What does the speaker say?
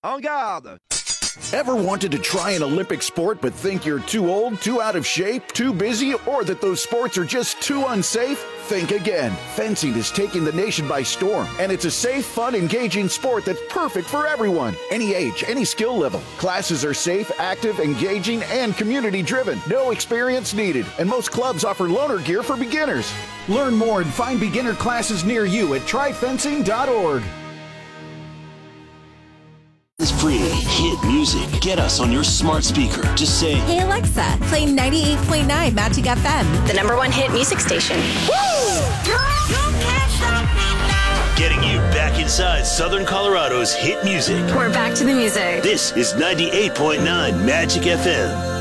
En garde! Ever wanted to try an Olympic sport but think you're too old, too out of shape, too busy, or that those sports are just too unsafe? Think again. Fencing is taking the nation by storm, and it's a safe, fun, engaging sport that's perfect for everyone. Any age, any skill level. Classes are safe, active, engaging, and community-driven. No experience needed, and most clubs offer loaner gear for beginners. Learn more and find beginner classes near you at tryfencing.org. It's free. Hit music. Get us on your smart speaker. Just say, "Hey Alexa, play 98.9 Magic FM." The #1 hit music station. Woo! getting you back inside Southern Colorado's hit music. We're back to the music. This is 98.9 Magic FM.